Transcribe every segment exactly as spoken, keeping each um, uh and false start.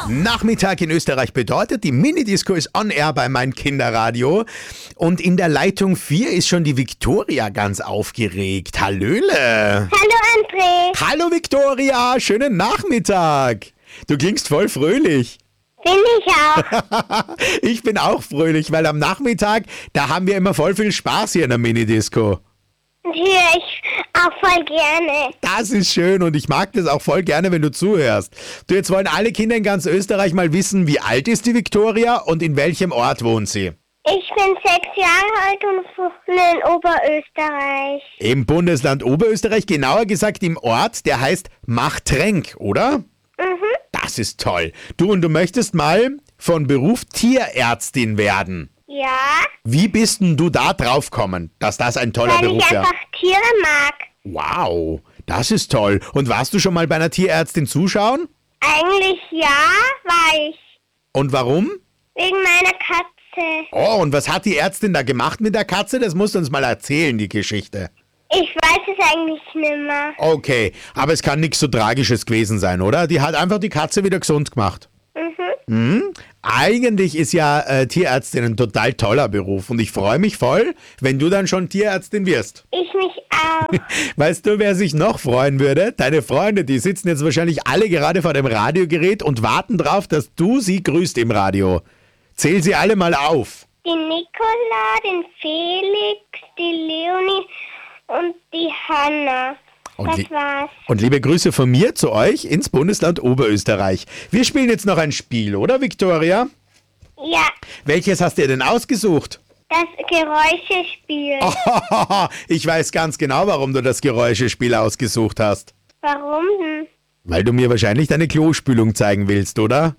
Nachmittag in Österreich bedeutet, die Minidisco ist on air bei mein Kinderradio. Und in der Leitung vier ist schon die Viktoria ganz aufgeregt. Hallöle. Hallo André. Hallo Viktoria, schönen Nachmittag. Du klingst voll fröhlich. Bin ich auch. Ich bin auch fröhlich, weil am Nachmittag, da haben wir immer voll viel Spaß hier in der Minidisco. Höre ich auch voll gerne. Das ist schön und ich mag das auch voll gerne, wenn du zuhörst. Du, jetzt wollen alle Kinder in ganz Österreich mal wissen, wie alt ist die Viktoria und in welchem Ort wohnt sie? Ich bin sechs Jahre alt und wohne in Oberösterreich. Im Bundesland Oberösterreich, genauer gesagt im Ort, der heißt Machtrenk, oder? Mhm. Das ist toll. Du, und du möchtest mal von Beruf Tierärztin werden. Ja, Wie bist denn du da drauf gekommen, dass das ein toller weil Beruf ich wäre? einfach Tiere mag. Wow, das ist toll. Und warst du schon mal bei einer Tierärztin zuschauen? Eigentlich ja, war ich. Und warum? Wegen meiner Katze. Oh, und was hat die Ärztin da gemacht mit der Katze? Das musst du uns mal erzählen, die Geschichte. Ich weiß es eigentlich nicht mehr. Okay, aber es kann nichts so Tragisches gewesen sein, oder? Die hat einfach die Katze wieder gesund gemacht. Mhm. Hm? Eigentlich ist ja äh, Tierärztin ein total toller Beruf und ich freue mich voll, wenn du dann schon Tierärztin wirst. Ich mich auch. Weißt du, wer sich noch freuen würde? Deine Freunde, die sitzen jetzt wahrscheinlich alle gerade vor dem Radiogerät und warten drauf, dass du sie grüßt im Radio. Zähl sie alle mal auf. Die Nicola, den Felix, die Leonie und die Hanna. Und Das li- war's. Und liebe Grüße von mir zu euch ins Bundesland Oberösterreich. Wir spielen jetzt noch ein Spiel, oder Viktoria? Ja, Welches hast du dir denn ausgesucht? das Geräuschespiel. Oh, ich weiß ganz genau, warum du das Geräuschespiel ausgesucht hast. Warum denn? Weil du mir wahrscheinlich deine Klospülung zeigen willst, oder?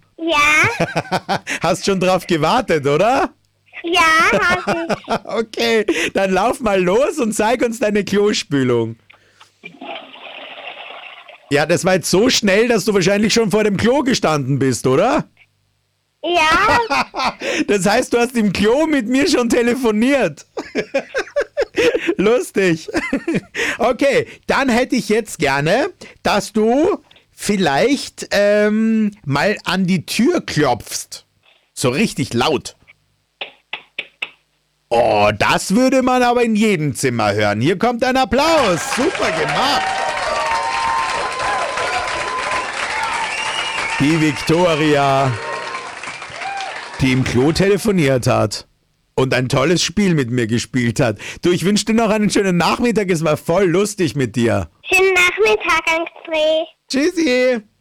Ja, Hast schon drauf gewartet, oder? ja, hab ich. Okay, dann lauf mal los und zeig uns deine Klospülung. Ja, das war jetzt so schnell, dass du wahrscheinlich schon vor dem Klo gestanden bist, oder? Ja, Das heißt, du hast im Klo mit mir schon telefoniert. Lustig. Okay, dann hätte ich jetzt gerne, dass du vielleicht ähm, mal an die Tür klopfst. So richtig laut. Oh, das würde man aber in jedem Zimmer hören. Hier kommt ein Applaus. Super gemacht. Die Viktoria, die im Klo telefoniert hat und ein tolles Spiel mit mir gespielt hat. Du, ich wünsche dir noch einen schönen Nachmittag. Es war voll lustig mit dir. schönen Nachmittag, André. Tschüssi.